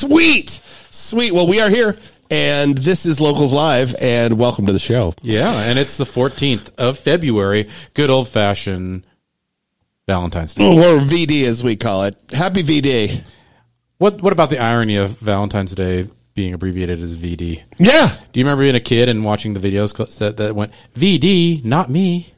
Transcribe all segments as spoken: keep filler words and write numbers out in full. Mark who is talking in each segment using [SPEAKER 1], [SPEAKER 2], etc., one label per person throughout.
[SPEAKER 1] Sweet. Sweet. Well, we are here, and this is Locals Live, and welcome to the show.
[SPEAKER 2] Yeah, and it's the fourteenth of February. Good old-fashioned Valentine's Day.
[SPEAKER 1] Or V D, as we call it. Happy V D.
[SPEAKER 2] What What about the irony of Valentine's Day being abbreviated as V D?
[SPEAKER 1] Yeah.
[SPEAKER 2] Do you remember being a kid and watching the videos that, that went, V D, not me,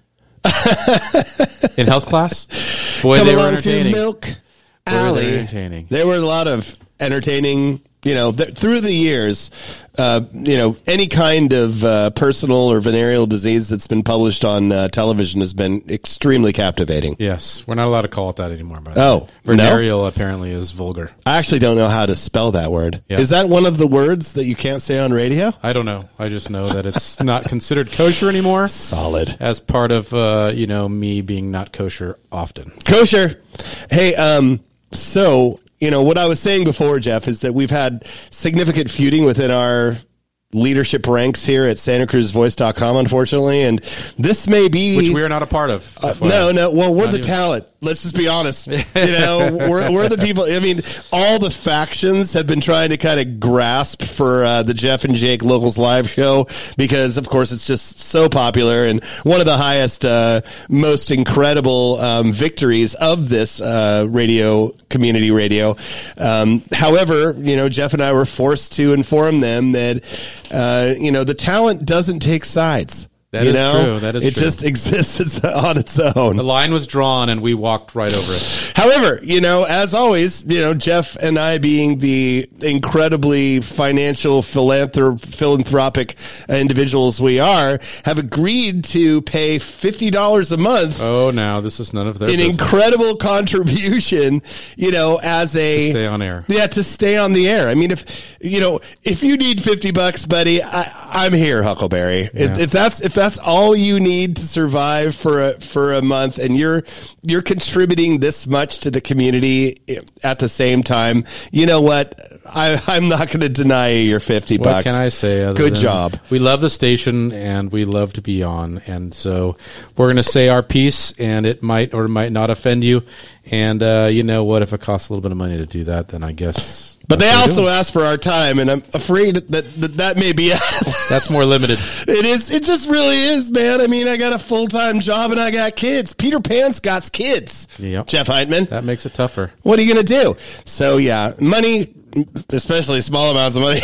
[SPEAKER 2] in health class? Boy,
[SPEAKER 1] Come
[SPEAKER 2] they were
[SPEAKER 1] along to
[SPEAKER 2] entertaining.
[SPEAKER 1] Milk
[SPEAKER 2] Boy,
[SPEAKER 1] Alley.
[SPEAKER 2] they were entertaining.
[SPEAKER 1] There were a lot of entertaining, you know, th- through the years, uh, you know, any kind of uh, personal or venereal disease that's been published on uh, television has been extremely captivating.
[SPEAKER 2] Yes, we're not allowed to call it that anymore. But
[SPEAKER 1] Oh,
[SPEAKER 2] venereal
[SPEAKER 1] no?
[SPEAKER 2] apparently is vulgar.
[SPEAKER 1] I actually don't know how to spell that word.
[SPEAKER 2] Yeah.
[SPEAKER 1] Is that one of the words that you can't say on radio?
[SPEAKER 2] I don't know. I just know that it's not considered kosher anymore.
[SPEAKER 1] Solid.
[SPEAKER 2] As part of, uh, you know, me being not kosher often.
[SPEAKER 1] Kosher. Hey, um, so, you know, what I was saying before, Jeff, is that we've had significant feuding within our leadership ranks here at Santa Cruz Voice dot com, unfortunately, and this may be...
[SPEAKER 2] Which we are not a part of.
[SPEAKER 1] Uh, no, no, well, we're
[SPEAKER 2] Not
[SPEAKER 1] the
[SPEAKER 2] even.
[SPEAKER 1] talent. Let's just be honest. You know, we're, we're the people. I mean, all the factions have been trying to kind of grasp for uh, the Jeff and Jake Locals Live show because, of course, it's just so popular and one of the highest, uh, most incredible um, victories of this uh, radio, community radio. Um, however, you know, Jeff and I were forced to inform them that, uh, you know, the talent doesn't take sides.
[SPEAKER 2] That
[SPEAKER 1] you
[SPEAKER 2] is
[SPEAKER 1] know?
[SPEAKER 2] true. That is
[SPEAKER 1] it
[SPEAKER 2] true.
[SPEAKER 1] just exists it's on its own.
[SPEAKER 2] The line was drawn, and we walked right over it.
[SPEAKER 1] However, you know, as always, you know, Jeff and I, being the incredibly financial philanthrop- philanthropic individuals we are, have agreed to pay fifty dollars a month.
[SPEAKER 2] Oh, now this is none of their
[SPEAKER 1] An
[SPEAKER 2] business.
[SPEAKER 1] incredible contribution, you know, as a
[SPEAKER 2] To stay on air.
[SPEAKER 1] Yeah, to stay on the air. I mean, if you know, if you need fifty bucks, buddy, I, I'm here, Huckleberry.
[SPEAKER 2] Yeah.
[SPEAKER 1] If, if that's if that's all you need to survive for a for a month, and you're you're contributing this much to the community at the same time, you know what? I, I'm not going to deny you your fifty
[SPEAKER 2] What
[SPEAKER 1] bucks.
[SPEAKER 2] can I say? Other
[SPEAKER 1] Good
[SPEAKER 2] than
[SPEAKER 1] job.
[SPEAKER 2] We love the station, and we love to be on. And so we're going to say our piece, and it might or might not offend you. And uh, you know what? If it costs a little bit of money to do that, then I guess...
[SPEAKER 1] But they
[SPEAKER 2] that's what we're
[SPEAKER 1] also
[SPEAKER 2] doing.
[SPEAKER 1] ask for our time, and I'm afraid that that, that may be
[SPEAKER 2] That's more limited.
[SPEAKER 1] It is. It just really is, man. I mean, I got a full-time job and I got kids. Peter Pan's got kids.
[SPEAKER 2] Yep.
[SPEAKER 1] Jeff Heitman.
[SPEAKER 2] That makes it tougher.
[SPEAKER 1] What are you going to do? So, yeah, money, especially small amounts of money.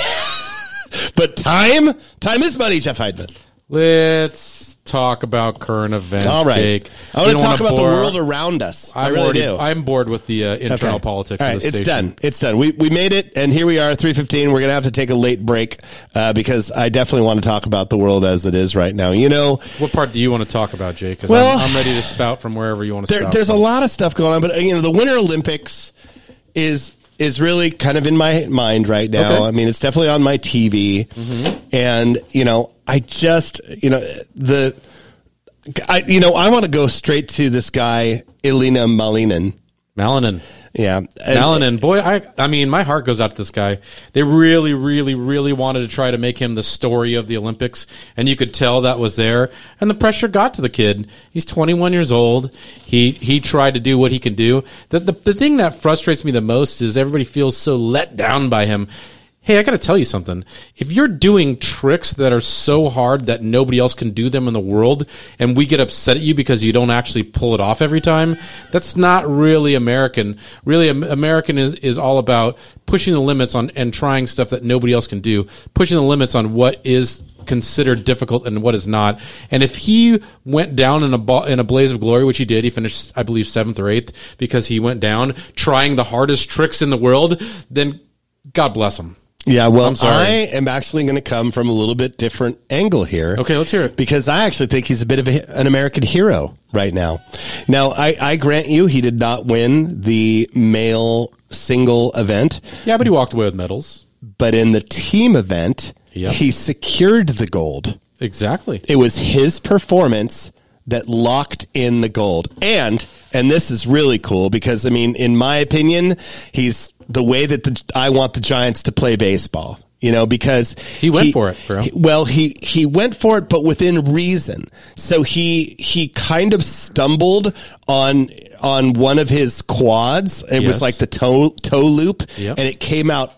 [SPEAKER 1] But time? Time is money, Jeff Heitman.
[SPEAKER 2] Let's talk about current events,
[SPEAKER 1] All right.
[SPEAKER 2] Jake.
[SPEAKER 1] I want
[SPEAKER 2] You
[SPEAKER 1] to
[SPEAKER 2] don't
[SPEAKER 1] talk
[SPEAKER 2] wanna
[SPEAKER 1] about the
[SPEAKER 2] bore-
[SPEAKER 1] world around us. I
[SPEAKER 2] I'm
[SPEAKER 1] really
[SPEAKER 2] already,
[SPEAKER 1] do.
[SPEAKER 2] I'm bored with the uh, internal
[SPEAKER 1] Okay.
[SPEAKER 2] politics
[SPEAKER 1] All
[SPEAKER 2] of
[SPEAKER 1] right,
[SPEAKER 2] the
[SPEAKER 1] it's
[SPEAKER 2] station.
[SPEAKER 1] done. It's done. We we made it, and here we are, three fifteen. We're going to have to take a late break uh, because I definitely want to talk about the world as it is right now. You know,
[SPEAKER 2] What part do you want to talk about, Jake? Because
[SPEAKER 1] Well,
[SPEAKER 2] I'm, I'm ready to spout from wherever you want to
[SPEAKER 1] there,
[SPEAKER 2] spout.
[SPEAKER 1] there's a
[SPEAKER 2] from.
[SPEAKER 1] lot of stuff going on, but, you know, the Winter Olympics is is really kind of in my mind right now.
[SPEAKER 2] Okay.
[SPEAKER 1] I mean, it's definitely on my T V.
[SPEAKER 2] Mm-hmm.
[SPEAKER 1] And, you know, I just, you know, the... I, you know, I want to go straight to this guy, Elina Malinin.
[SPEAKER 2] Melanin.
[SPEAKER 1] Yeah. And-
[SPEAKER 2] Melanin, boy, I I mean, my heart goes out to this guy. They really, really, really wanted to try to make him the story of the Olympics, and you could tell that was there. And the pressure got to the kid. He's twenty-one years old. He he tried to do what he can do. The, the the thing that frustrates me the most is everybody feels so let down by him. Hey, I got to tell you something. If you're doing tricks that are so hard that nobody else can do them in the world, and we get upset at you because you don't actually pull it off every time, that's not really American. Really, Am- American is, is all about pushing the limits on and trying stuff that nobody else can do, pushing the limits on what is considered difficult and what is not. And if he went down in a ba- in a blaze of glory, which he did, he finished, I believe, seventh or eighth because he went down trying the hardest tricks in the world, then God bless him.
[SPEAKER 1] Yeah, well,
[SPEAKER 2] I'm sorry.
[SPEAKER 1] I am actually going to come from a little bit different angle here.
[SPEAKER 2] Okay, let's hear it.
[SPEAKER 1] Because I actually think he's a bit of a, an American hero right now. Now, I, I grant you he did not win the male single event,
[SPEAKER 2] Yeah, but he walked away with medals.
[SPEAKER 1] but in the team event,
[SPEAKER 2] Yep.
[SPEAKER 1] he secured the gold.
[SPEAKER 2] Exactly.
[SPEAKER 1] It was his performance that locked in the gold. And, and this is really cool because, I mean, in my opinion, he's the way that the, I want the Giants to play baseball. You know, because
[SPEAKER 2] He went for it, bro.
[SPEAKER 1] he- well, he, he went for it, but within reason. So he, he kind of stumbled on, on one of his quads. It was
[SPEAKER 2] Yes.
[SPEAKER 1] like the toe, toe loop,
[SPEAKER 2] Yep.
[SPEAKER 1] and it came out